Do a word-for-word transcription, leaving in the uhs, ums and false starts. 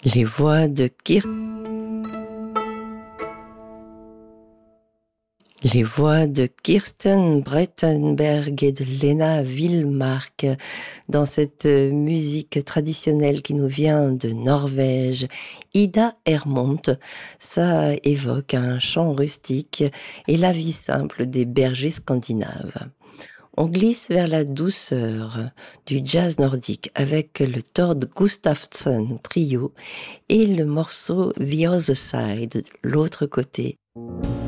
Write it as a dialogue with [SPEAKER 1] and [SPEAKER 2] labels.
[SPEAKER 1] Les voix de Kir... Les voix de Kirsten Breitenberg et de Lena Villmark dans cette musique traditionnelle qui nous vient de Norvège. Ida Hermont, ça évoque un chant rustique et la vie simple des bergers scandinaves. On glisse vers la douceur du jazz nordique avec le Tord Gustafsson Trio et le morceau The Other Side, l'autre côté.